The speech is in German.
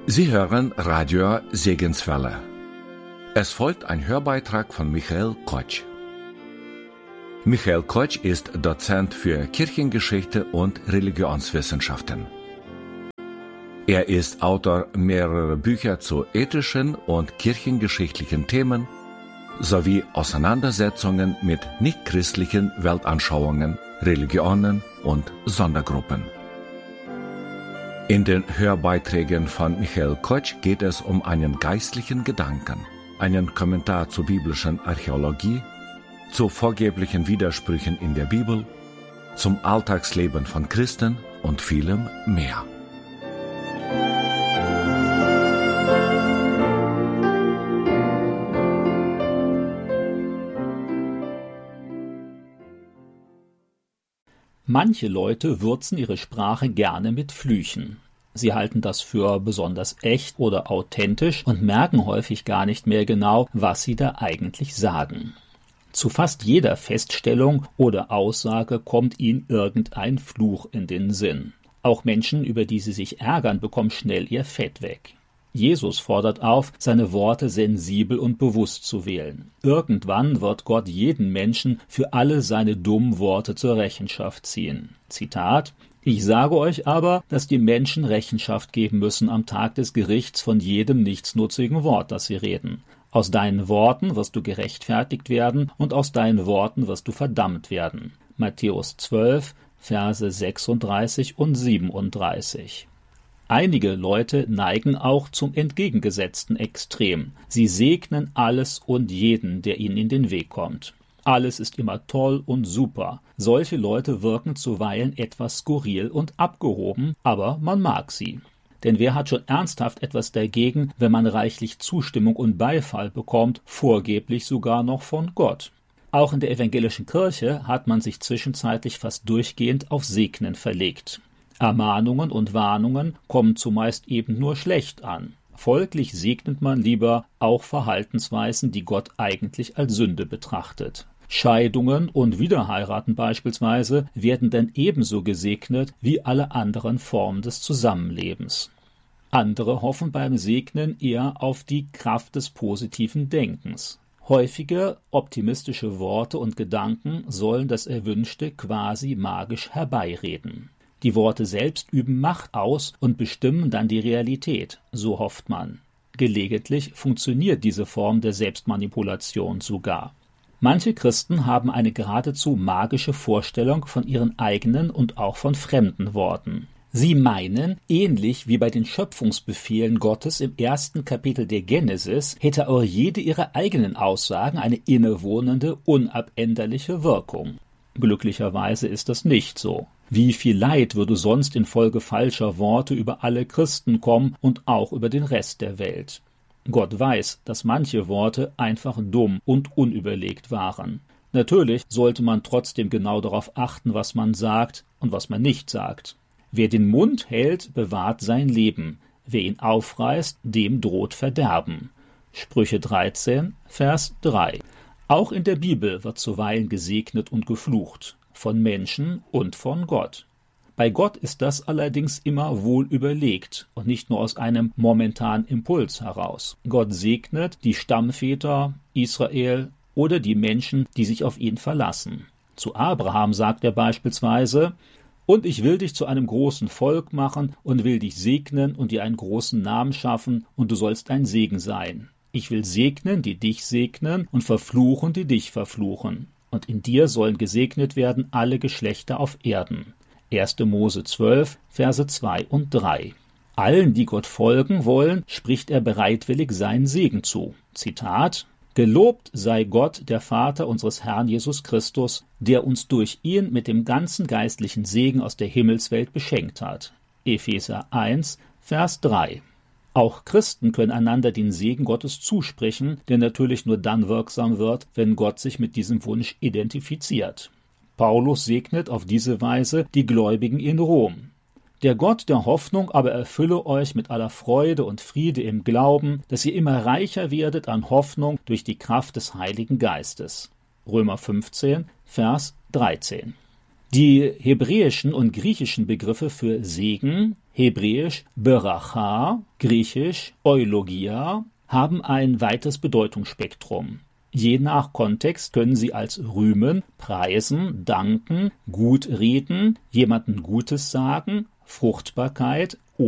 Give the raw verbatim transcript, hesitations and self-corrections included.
Sie hören Radio Segenswelle. Es folgt ein Hörbeitrag von Michael Kotsch. Michael Kotsch ist Dozent für Kirchengeschichte und Religionswissenschaften. Er ist Autor mehrerer Bücher zu ethischen und kirchengeschichtlichen Themen sowie Auseinandersetzungen mit nichtchristlichen Weltanschauungen, Religionen und Sondergruppen. In den Hörbeiträgen von Michael Kotsch geht es um einen geistlichen Gedanken, einen Kommentar zur biblischen Archäologie, zu vorgeblichen Widersprüchen in der Bibel, zum Alltagsleben von Christen und vielem mehr. Manche Leute würzen ihre Sprache gerne mit Flüchen. Sie halten das für besonders echt oder authentisch und merken häufig gar nicht mehr genau, was sie da eigentlich sagen. Zu fast jeder Feststellung oder Aussage kommt ihnen irgendein Fluch in den Sinn. Auch Menschen, über die sie sich ärgern, bekommen schnell ihr Fett weg. Jesus fordert auf, seine Worte sensibel und bewusst zu wählen. Irgendwann wird Gott jeden Menschen für alle seine dummen Worte zur Rechenschaft ziehen. Zitat: Ich sage euch aber, dass die Menschen Rechenschaft geben müssen am Tag des Gerichts von jedem nichtsnutzigen Wort, das sie reden. Aus deinen Worten wirst du gerechtfertigt werden und aus deinen Worten wirst du verdammt werden. Matthäus zwölf, Verse sechsunddreißig und siebenunddreißig. Einige Leute neigen auch zum entgegengesetzten Extrem. Sie segnen alles und jeden, der ihnen in den Weg kommt. Alles ist immer toll und super. Solche Leute wirken zuweilen etwas skurril und abgehoben, aber man mag sie. Denn wer hat schon ernsthaft etwas dagegen, wenn man reichlich Zustimmung und Beifall bekommt, vorgeblich sogar noch von Gott? Auch in der evangelischen Kirche hat man sich zwischenzeitlich fast durchgehend auf Segnen verlegt. Ermahnungen und Warnungen kommen zumeist eben nur schlecht an. Folglich segnet man lieber auch Verhaltensweisen, die Gott eigentlich als Sünde betrachtet. Scheidungen und Wiederheiraten beispielsweise werden dann ebenso gesegnet wie alle anderen Formen des Zusammenlebens. Andere hoffen beim Segnen eher auf die Kraft des positiven Denkens. Häufige optimistische Worte und Gedanken sollen das Erwünschte quasi magisch herbeireden. Die Worte selbst üben Macht aus und bestimmen dann die Realität, so hofft man. Gelegentlich funktioniert diese Form der Selbstmanipulation sogar. Manche Christen haben eine geradezu magische Vorstellung von ihren eigenen und auch von fremden Worten. Sie meinen, ähnlich wie bei den Schöpfungsbefehlen Gottes im ersten Kapitel der Genesis, hätte auch jede ihrer eigenen Aussagen eine innewohnende, unabänderliche Wirkung. Glücklicherweise ist das nicht so. Wie viel Leid würde sonst infolge falscher Worte über alle Christen kommen und auch über den Rest der Welt? Gott weiß, dass manche Worte einfach dumm und unüberlegt waren. Natürlich sollte man trotzdem genau darauf achten, was man sagt und was man nicht sagt. Wer den Mund hält, bewahrt sein Leben. Wer ihn aufreißt, dem droht Verderben. Sprüche dreizehn, Vers drei. Auch in der Bibel wird zuweilen gesegnet und geflucht, von Menschen und von Gott. Bei Gott ist das allerdings immer wohl überlegt und nicht nur aus einem momentanen Impuls heraus. Gott segnet die Stammväter Israel oder die Menschen, die sich auf ihn verlassen. Zu Abraham sagt er beispielsweise: Und ich will dich zu einem großen Volk machen und will dich segnen und dir einen großen Namen schaffen, und du sollst ein Segen sein. Ich will segnen, die dich segnen, und verfluchen, die dich verfluchen. Und in dir sollen gesegnet werden alle Geschlechter auf Erden. erster Mose zwölf, Verse zwei und drei. Allen, die Gott folgen wollen, spricht er bereitwillig seinen Segen zu. Zitat: Gelobt sei Gott, der Vater unseres Herrn Jesus Christus, der uns durch ihn mit dem ganzen geistlichen Segen aus der Himmelswelt beschenkt hat. Epheser eins, Vers drei. Auch Christen können einander den Segen Gottes zusprechen, der natürlich nur dann wirksam wird, wenn Gott sich mit diesem Wunsch identifiziert. Paulus segnet auf diese Weise die Gläubigen in Rom. Der Gott der Hoffnung aber erfülle euch mit aller Freude und Friede im Glauben, dass ihr immer reicher werdet an Hoffnung durch die Kraft des Heiligen Geistes. Römer fünfzehn, Vers dreizehn. Die hebräischen und griechischen Begriffe für Segen, hebräisch Beracha, griechisch Eulogia, haben ein weites Bedeutungsspektrum. Je nach Kontext können sie als rühmen, preisen, danken, gut reden, jemandem Gutes sagen, Fruchtbarkeit